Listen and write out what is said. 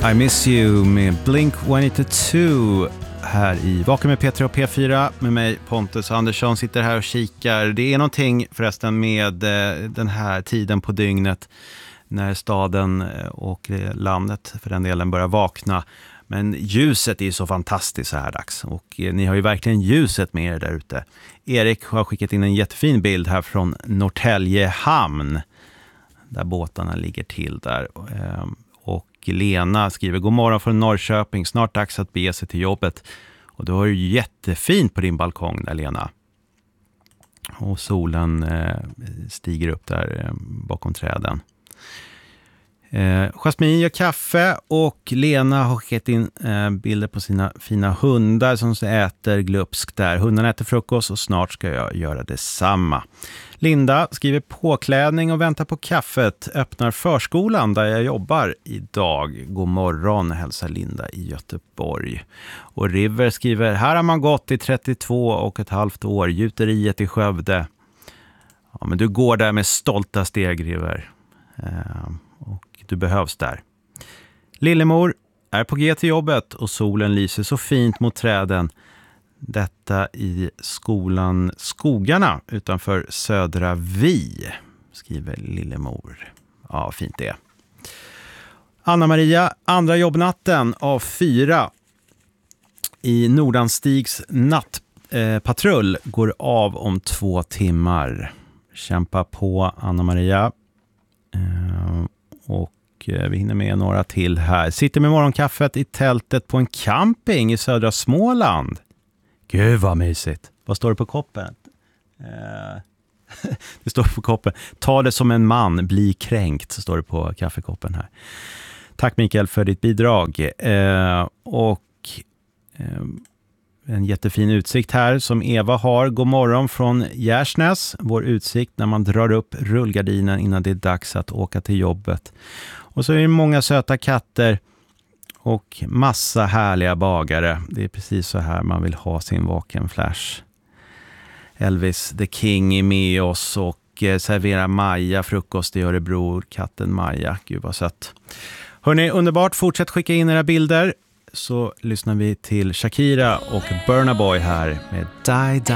I Miss You med Blink-182 här i Vaken med Petra och P4 med mig Pontus Andersson sitter här och kikar. Det är någonting förresten med den här tiden på dygnet när staden och landet för den delen börjar vakna. Men ljuset är ju så fantastiskt så här dags och ni har ju verkligen ljuset med er där ute. Erik har skickat in en jättefin bild här från Norrtälje hamn där båtarna ligger till där. Och Lena skriver: god morgon från Norrköping, snart dags att bege sig till jobbet. Och då har du jättefint på din balkong där, Lena. Och solen stiger upp där bakom träden. Jasmin gör kaffe och Lena har skickat in bilder på sina fina hundar som äter glupsk där. Hundarna äter frukost och snart ska jag göra detsamma. Linda skriver påklädning och väntar på kaffet. Öppnar förskolan där jag jobbar idag. God morgon, hälsar Linda i Göteborg. Och River skriver: här har man gått i 32,5 år. Gjuteriet i Skövde. Ja, men du går där med stolta steg, River. Och du behövs där. Lillemor är på G till jobbet och solen lyser så fint mot träden. Detta i skolan Skogarna utanför Södra Vi, skriver Lillemor. Ja, fint det. Anna-Maria, andra jobbnatten av 4 i Nordanstigs nattpatrull går av om 2 timmar. Kämpa på, Anna-Maria. Och vi hinner med några till här. Sitter med morgonkaffet i tältet på en camping i södra Småland. Gud vad mysigt. Vad står det på koppen? Det står på koppen: ta det som en man, bli kränkt, så står det på kaffekoppen här. Tack Mikael för ditt bidrag. En jättefin utsikt här som Eva har. God morgon från Gärsnäs. Vår utsikt när man drar upp rullgardinen innan det är dags att åka till jobbet. Och så är det många söta katter och massa härliga bagare. Det är precis så här man vill ha sin vaken flash. Elvis the King är med oss och serverar Maja frukost i Örebro. Katten Maja, gud vad sött. Hörrni, underbart. Fortsätt skicka in era bilder. Så lyssnar vi till Shakira och Burna Boy här med Die Die.